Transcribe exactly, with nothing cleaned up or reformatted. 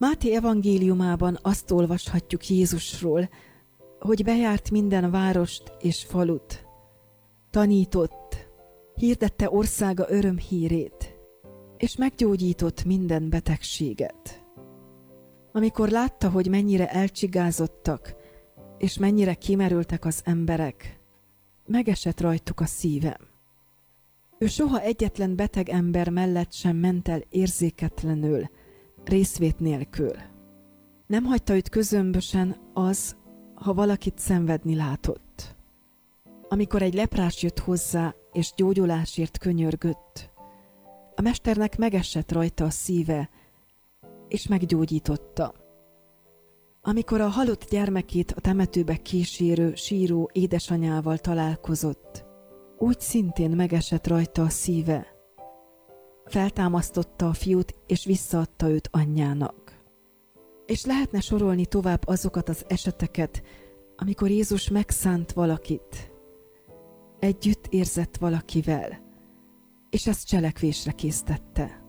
Máté evangéliumában azt olvashatjuk Jézusról, hogy bejárt minden várost és falut, tanított, hirdette országa örömhírét, és meggyógyított minden betegséget. Amikor látta, hogy mennyire elcsigázottak, és mennyire kimerültek az emberek, megesett rajtuk a szívem. Ő soha egyetlen beteg ember mellett sem ment el érzéketlenül, részvét nélkül. Nem hagyta őt közömbösen az, ha valakit szenvedni látott. Amikor egy leprás jött hozzá, és gyógyulásért könyörgött, a mesternek megesett rajta a szíve, és meggyógyította. Amikor a halott gyermekét a temetőbe kísérő, síró édesanyával találkozott, úgy szintén megesett rajta a szíve. Feltámasztotta a fiút, és visszaadta őt anyjának. És lehetne sorolni tovább azokat az eseteket, amikor Jézus megszánt valakit, együtt érzett valakivel, és ezt cselekvésre késztette.